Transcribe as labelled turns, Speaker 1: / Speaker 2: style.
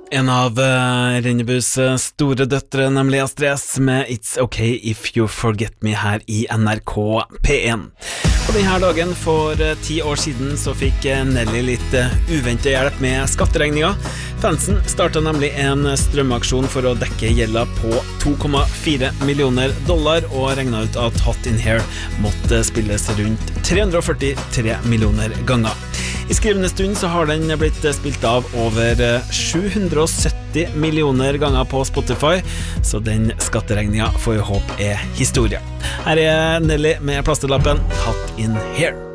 Speaker 1: En av Rennebus store døtre, nemlig Astrid S med It's OK If You Forget Me her i NRK P1. På denne dagen for 10 år siden så fikk Nelly litt uventet hjelp med skatteregninger. Fansen startet nemlig en strømaksjon for å dekke gjelda på $2,4 millioner og regnet ut at Hot in Here måtte spilles rundt 343 millioner ganger. I skrivende stund så har den blitt spilt av over 770 millioner ganger på Spotify, så den skatteregningen får vi håpe er historie. Her er Nelly med plastelappen Hot in Here.